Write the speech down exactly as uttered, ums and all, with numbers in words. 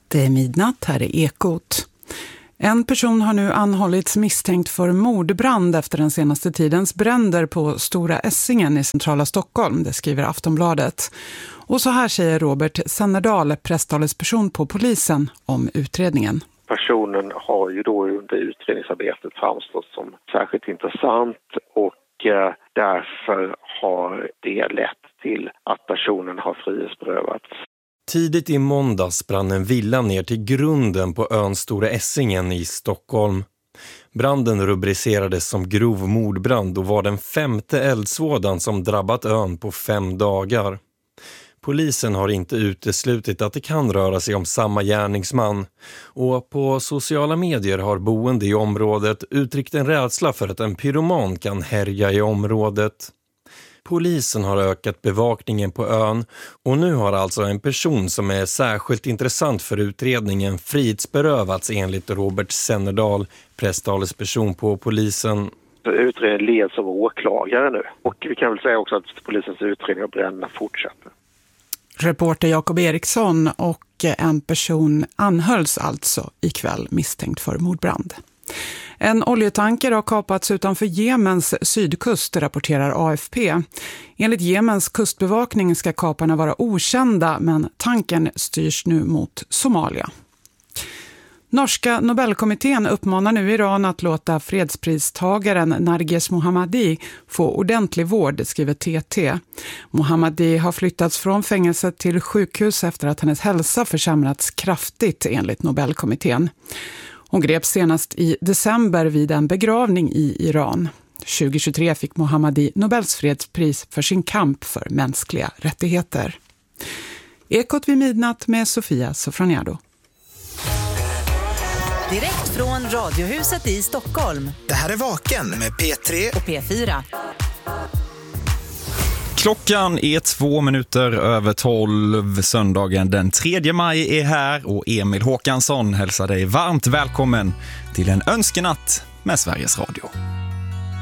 Det är midnatt, här är Ekot. En person har nu anhållits misstänkt för mordbrand efter den senaste tidens bränder på Stora Essingen i centrala Stockholm, det skriver Aftonbladet. Och så här säger Robert Sennerdal, presstalesperson på polisen, om utredningen. Personen har ju då under utredningsarbetet framstått som särskilt intressant och eh, därför har det lett till att personen har frihetsberövats. Tidigt i måndags brann en villa ner till grunden på ön Stora Essingen i Stockholm. Branden rubricerades som grov mordbrand och var den femte eldsvådan som drabbat ön på fem dagar. Polisen har inte uteslutit att det kan röra sig om samma gärningsman, och på sociala medier har boende i området uttryckt en rädsla för att en pyroman kan härja i området. Polisen har ökat bevakningen på ön och nu har alltså en person som är särskilt intressant för utredningen frihetsberövats enligt Robert Sennerdal, presstalesperson på polisen. Utredningen leds av åklagare nu och vi kan väl säga också att polisens utredning av bränderna fortsätter. Reporter Jakob Eriksson, och en person anhölls alltså ikväll misstänkt för mordbrand. En oljetanker har kapats utanför Jemens sydkust, rapporterar A F P. Enligt Jemens kustbevakning ska kaparna vara okända, men tanken styrs nu mot Somalia. Norska Nobelkommittén uppmanar nu Iran att låta fredspristagaren Narges Mohammadi få ordentlig vård, skriver T T. Mohammadi har flyttats från fängelset till sjukhus efter att hennes hälsa försämrats kraftigt enligt Nobelkommittén. Hon greps senast i december vid en begravning i Iran. tjugohundratjugotre fick Mohammadi Nobels fredspris för sin kamp för mänskliga rättigheter. Ekot vid midnatt med Sofia Sofroniado. Direkt från Radiohuset i Stockholm. Det här är Vaken med P tre och P fyra. Klockan är två minuter över tolv. Söndagen den tredje maj är här och Emil Håkansson hälsar dig varmt välkommen till en önskenatt med Sveriges Radio.